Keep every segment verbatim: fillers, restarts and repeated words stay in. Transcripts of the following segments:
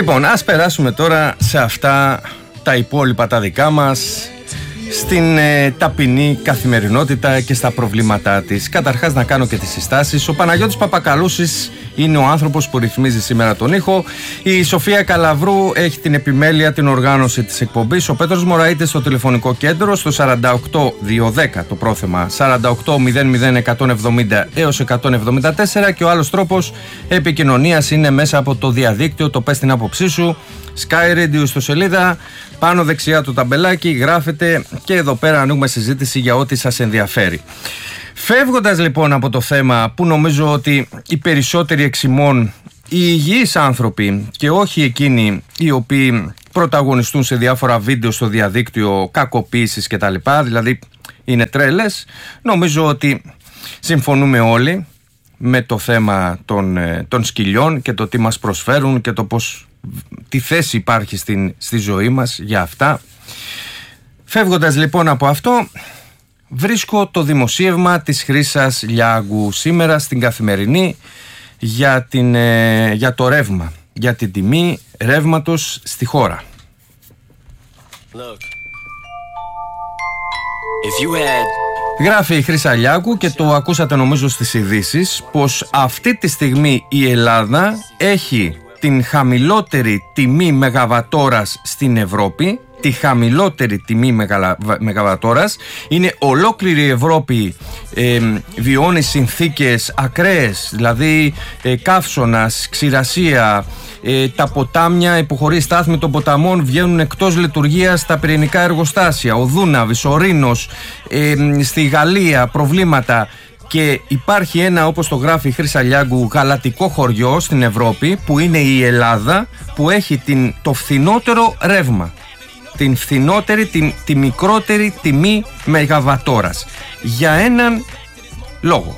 Λοιπόν, ας περάσουμε τώρα σε αυτά τα υπόλοιπα τα δικά μας, στην ε, ταπεινή καθημερινότητα και στα προβλήματά της. Καταρχάς να κάνω και τις συστάσεις. Ο Παναγιώτης Παπακαλούσης είναι ο άνθρωπος που ρυθμίζει σήμερα τον ήχο. Η Σοφία Καλαβρού έχει την επιμέλεια, την οργάνωση της εκπομπής. Ο Πέτρος Μωραΐτης στο τηλεφωνικό κέντρο στο σαράντα οκτώ διακόσια δέκα το πρόθεμα σαράντα οκτώ μηδέν μηδέν εκατόν εβδομήντα έως εκατόν εβδομήντα τέσσερα, και ο άλλος τρόπος επικοινωνίας είναι μέσα από το διαδίκτυο. Το πες την άποψή σου, Sky Radio στο σελίδα, πάνω δεξιά το ταμπελάκι, γράφετε και εδώ πέρα ανοίγουμε συζήτηση για ό,τι σας ενδιαφέρει. Φεύγοντας λοιπόν από το θέμα που νομίζω ότι οι περισσότεροι εξ ημών, οι υγιείς άνθρωποι και όχι εκείνοι οι οποίοι πρωταγωνιστούν σε διάφορα βίντεο στο διαδίκτυο κακοποίησης και τα λοιπά, δηλαδή είναι τρέλες, νομίζω ότι συμφωνούμε όλοι με το θέμα των, των σκυλιών και το τι μας προσφέρουν και το πώς, τι θέση υπάρχει στην, στη ζωή μας για αυτά. Φεύγοντας λοιπόν από αυτό, βρίσκω το δημοσίευμα της Χρύσας Λιάγκου σήμερα στην Καθημερινή για, την, ε, για το ρεύμα, για την τιμή ρεύματος στη χώρα. Look. If you had... Γράφει η Χρύσα Λιάγκου και το ακούσατε νομίζω στις ειδήσεις, πως αυτή τη στιγμή η Ελλάδα έχει την χαμηλότερη τιμή μεγαβατόρας στην Ευρώπη. Τη χαμηλότερη τιμή μεγαλα, μεγαβατόρας. Είναι ολόκληρη η Ευρώπη ε, βιώνει συνθήκες ακραίες, δηλαδή ε, καύσωνας, ξηρασία, ε, τα ποτάμια υποχωρεί στάθμη των ποταμών, βγαίνουν εκτός λειτουργίας τα πυρηνικά εργοστάσια, ο Δούναβης, ο Ρήνος, ε, στη Γαλλία προβλήματα. Και υπάρχει ένα, όπως το γράφει η Χρύσα Λιάγκου, γαλατικό χωριό στην Ευρώπη που είναι η Ελλάδα, που έχει την, το φθηνότερο ρεύμα, την φθηνότερη, τη, τη μικρότερη τιμή μεγαβατόρας, για έναν λόγο.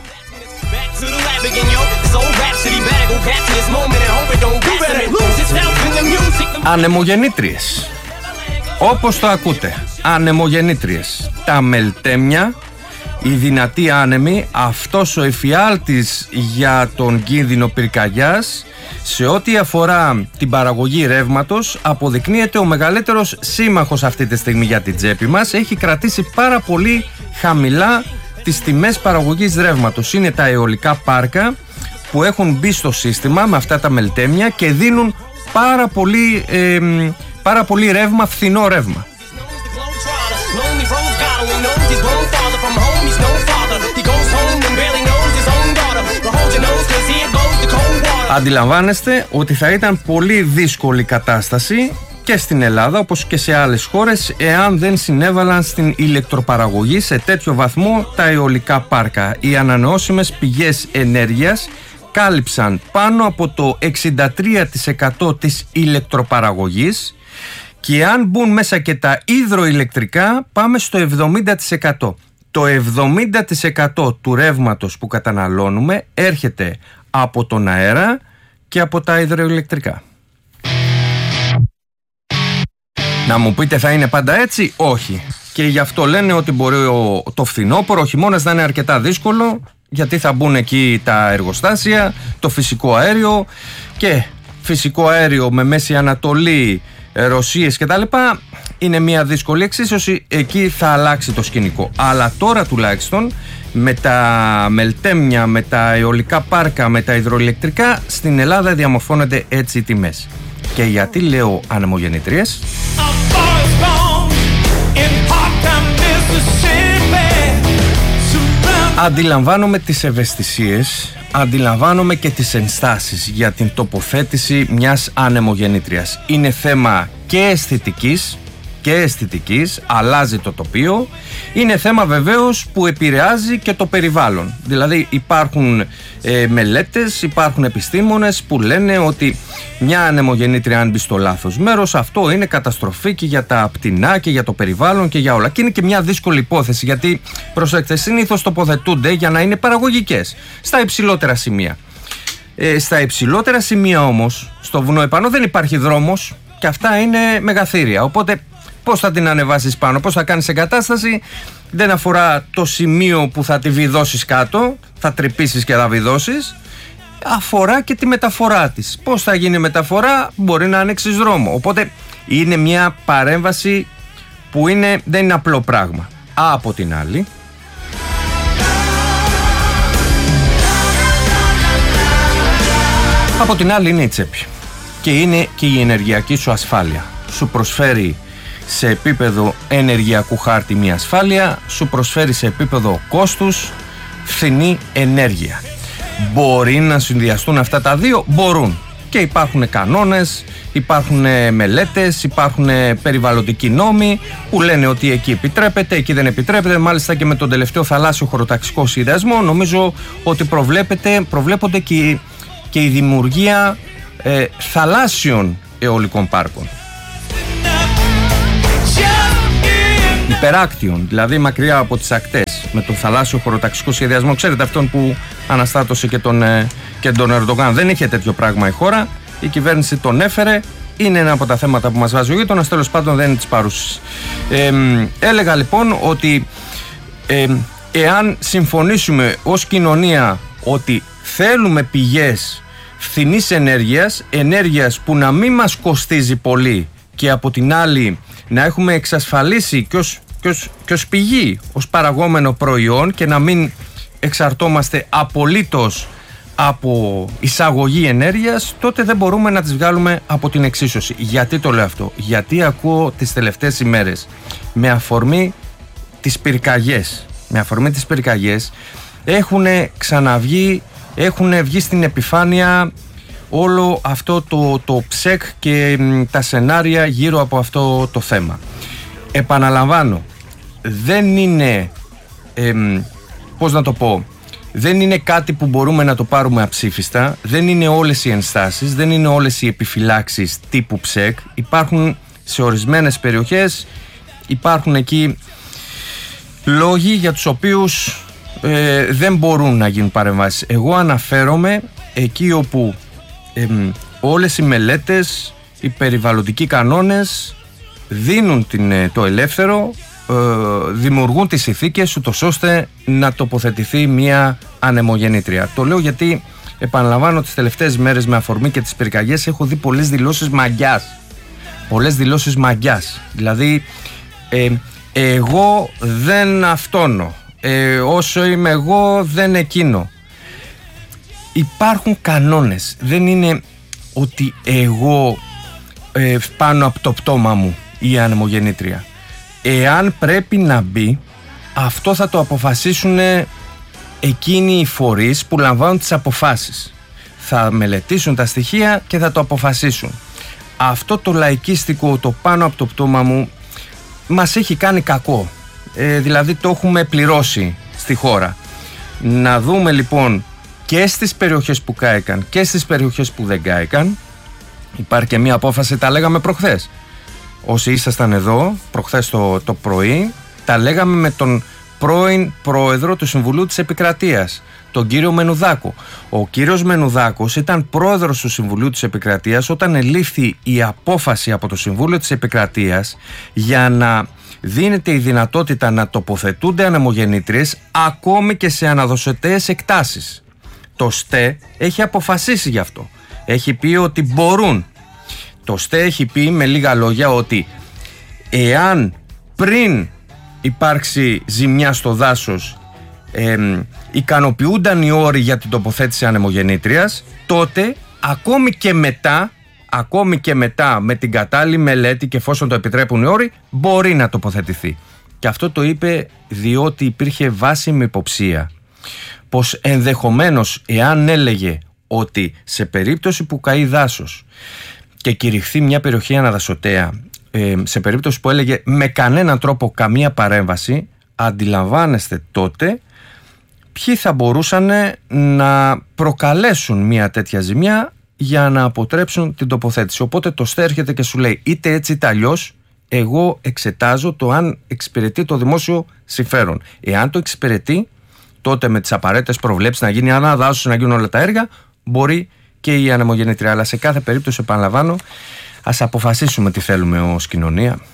Ανεμογεννήτριες, όπως το ακούτε, ανεμογεννήτριες, τα μελτέμια, οι δυνατοί άνεμοι, αυτός ο εφιάλτης για τον κίνδυνο πυρκαγιάς, σε ό,τι αφορά την παραγωγή ρεύματος, αποδεικνύεται ο μεγαλύτερος σύμμαχος αυτή τη στιγμή για την τσέπη μας. Έχει κρατήσει πάρα πολύ χαμηλά τις τιμές παραγωγής ρεύματος. Είναι τα αιωλικά πάρκα που έχουν μπει στο σύστημα με αυτά τα μελτέμια και δίνουν πάρα πολύ, ε, πάρα πολύ ρεύμα, φθηνό ρεύμα. Αντιλαμβάνεστε ότι θα ήταν πολύ δύσκολη κατάσταση και στην Ελλάδα όπως και σε άλλες χώρες εάν δεν συνέβαλαν στην ηλεκτροπαραγωγή σε τέτοιο βαθμό τα αιωλικά πάρκα. Οι ανανεώσιμες πηγές ενέργειας κάλυψαν πάνω από το εξήντα τρία τοις εκατό της ηλεκτροπαραγωγής και αν μπουν μέσα και τα υδροηλεκτρικά πάμε στο εβδομήντα τοις εκατό. Το εβδομήντα τοις εκατό του ρεύματος που καταναλώνουμε έρχεται από τον αέρα και από τα υδροηλεκτρικά. Να μου πείτε, θα είναι πάντα έτσι? Όχι. Και γι' αυτό λένε ότι μπορεί ο, το φθινόπωρο, ο χειμώνας να είναι αρκετά δύσκολο, γιατί θα μπουν εκεί τα εργοστάσια, το φυσικό αέριο, και φυσικό αέριο με Μέση Ανατολή, Ρωσίες κτλ. Είναι μια δύσκολη εξίσωση, εκεί θα αλλάξει το σκηνικό. Αλλά τώρα τουλάχιστον με τα μελτέμια, με τα αιωλικά πάρκα, με τα υδροηλεκτρικά στην Ελλάδα διαμορφώνονται έτσι οι τιμές. Και γιατί λέω ανεμογεννήτριες? Αντιλαμβάνομαι τις ευαισθησίες, αντιλαμβάνομαι και τις ενστάσεις για την τοποθέτηση μιας ανεμογεννήτριας. Είναι θέμα και αισθητικής και αισθητικής, αλλάζει το τοπίο. Είναι θέμα βεβαίως που επηρεάζει και το περιβάλλον. Δηλαδή υπάρχουν ε, μελέτες, υπάρχουν επιστήμονες που λένε ότι μια ανεμογεννήτρια αν μπει στο λάθος μέρος, αυτό είναι καταστροφή και για τα πτηνά και για το περιβάλλον και για όλα. Και είναι και μια δύσκολη υπόθεση, γιατί προσέξτε, συνήθως τοποθετούνται για να είναι παραγωγικές στα υψηλότερα σημεία. Ε, στα υψηλότερα σημεία όμως, στο βουνό επάνω δεν υπάρχει δρόμος και αυτά είναι μεγαθύρια. Οπότε πώς θα την ανεβάσεις πάνω, πώς θα κάνεις εγκατάσταση? Δεν αφορά το σημείο που θα τη βιδώσεις κάτω, θα τρυπήσεις και θα βιδώσεις. αφορά και τη μεταφορά της. Πώς θα γίνει η μεταφορά, μπορεί να ανοίξεις δρόμο. Οπότε είναι μια παρέμβαση που είναι, δεν είναι απλό πράγμα. Από την άλλη, από την άλλη είναι η τσέπη και είναι και η ενεργειακή σου ασφάλεια. Σου προσφέρει σε επίπεδο ενεργειακού χάρτη μια ασφάλεια, σου προσφέρει σε επίπεδο κόστους φθηνή ενέργεια. Μπορεί να συνδυαστούν αυτά τα δύο, μπορούν. Και υπάρχουν κανόνες, υπάρχουν μελέτες, υπάρχουν περιβαλλοντικοί νόμοι που λένε ότι εκεί επιτρέπεται, εκεί δεν επιτρέπεται. Μάλιστα και με τον τελευταίο θαλάσσιο χωροταξικό σχεδιασμό νομίζω ότι προβλέπονται και, και η δημιουργία ε, θαλάσσιων αιωλικών πάρκων. Υπεράκτιων, δηλαδή μακριά από τις ακτές, με τον θαλάσσιο χωροταξικό σχεδιασμό. Ξέρετε, αυτόν που αναστάτωσε και τον, και τον Ερντογάν. Δεν είχε τέτοιο πράγμα η χώρα. Η κυβέρνηση τον έφερε. Είναι ένα από τα θέματα που μας βάζει ο γείτονας. Τέλος πάντων, δεν είναι της παρούσης. Ε, έλεγα λοιπόν ότι ε, εάν συμφωνήσουμε ως κοινωνία ότι θέλουμε πηγές φθηνής ενέργειας, ενέργειας που να μην μας κοστίζει πολύ και από την άλλη να έχουμε εξασφαλίσει και ως, και ως, και ως πηγή, ως παραγόμενο προϊόν και να μην εξαρτώμαστε απολύτως από εισαγωγή ενέργειας, τότε δεν μπορούμε να τις βγάλουμε από την εξίσωση. Γιατί το λέω αυτό? Γιατί ακούω τις τελευταίες ημέρες με αφορμή τις πυρκαγιές, με αφορμή τις πυρκαγιές έχουν ξαναβγεί, έχουν βγει στην επιφάνεια όλο αυτό το, το ψεκ και μ, τα σενάρια γύρω από αυτό το θέμα. Επαναλαμβάνω, δεν είναι, εμ, πώς να το πω, δεν είναι κάτι που μπορούμε να το πάρουμε αψήφιστα, δεν είναι όλες οι ενστάσεις, δεν είναι όλες οι επιφυλάξεις τύπου ψεκ. Υπάρχουν σε ορισμένες περιοχές, υπάρχουν εκεί λόγοι για τους οποίους ε, δεν μπορούν να γίνουν παρεμβάσεις. Εγώ αναφέρομαι εκεί όπου Ε, όλες οι μελέτες, οι περιβαλλοντικοί κανόνες δίνουν την, το ελεύθερο, ε, δημιουργούν τις συνθήκες ούτως ώστε να τοποθετηθεί μια ανεμογεννήτρια. Το λέω γιατί, επαναλαμβάνω, τις τελευταίες μέρες με αφορμή και τις πυρκαγιές έχω δει πολλές δηλώσεις μαγιάς. Πολλές δηλώσεις μαγιάς. Δηλαδή, ε, εγώ δεν αυτόνω, ε, όσο είμαι εγώ δεν εκείνο. Υπάρχουν κανόνες. Δεν είναι ότι εγώ ε, πάνω από το πτώμα μου η ανεμογεννήτρια. Εάν πρέπει να μπει, αυτό θα το αποφασίσουν εκείνοι οι φορείς που λαμβάνουν τις αποφάσεις. Θα μελετήσουν τα στοιχεία και θα το αποφασίσουν. Αυτό το λαϊκίστικο, το πάνω από το πτώμα μου, μας έχει κάνει κακό. Ε, δηλαδή το έχουμε πληρώσει στη χώρα. Να δούμε λοιπόν και στις περιοχές που κάηκαν και στις περιοχές που δεν κάηκαν. Υπάρχει και μία απόφαση, τα λέγαμε προχθές. Όσοι ήσασταν εδώ προχθές το, το πρωί, τα λέγαμε με τον πρώην πρόεδρο του Συμβουλίου της Επικρατείας, τον κύριο Μενουδάκο. Ο κύριος Μενουδάκος ήταν πρόεδρος του Συμβουλίου της Επικρατείας όταν ελήφθη η απόφαση από το Συμβούλιο της Επικρατείας για να δίνεται η δυνατότητα να τοποθετούνται ανεμογεννήτριες ακόμη και σε αναδοσωτές εκτάσεις. Το ΣΤΕ έχει αποφασίσει γι' αυτό. Έχει πει ότι μπορούν. Το ΣΤΕ έχει πει με λίγα λόγια ότι εάν πριν υπάρξει ζημιά στο δάσος ε, ικανοποιούνταν οι όροι για την τοποθέτηση ανεμογεννήτριας, τότε ακόμη και μετά, ακόμη και μετά με την κατάλληλη μελέτη και εφόσον το επιτρέπουν οι όροι, μπορεί να τοποθετηθεί. Και αυτό το είπε διότι υπήρχε βάσιμη υποψία πως ενδεχομένως εάν έλεγε ότι σε περίπτωση που καεί δάσος και κηρυχθεί μια περιοχή αναδασωτέα, ε, σε περίπτωση που έλεγε με κανέναν τρόπο καμία παρέμβαση, αντιλαμβάνεστε τότε ποιοι θα μπορούσαν να προκαλέσουν μια τέτοια ζημιά για να αποτρέψουν την τοποθέτηση. Οπότε το ΣΤΕ έρχεται και σου λέει είτε έτσι είτε αλλιώς, εγώ εξετάζω το αν εξυπηρετεί το δημόσιο συμφέρον. Εάν το εξυπηρετεί, τότε με τις απαραίτητες προβλέψεις να γίνει αναδάσωση, να γίνουν όλα τα έργα, μπορεί και η ανεμογεννήτρια. Αλλά σε κάθε περίπτωση, επαναλαμβάνω, ας αποφασίσουμε τι θέλουμε ως κοινωνία.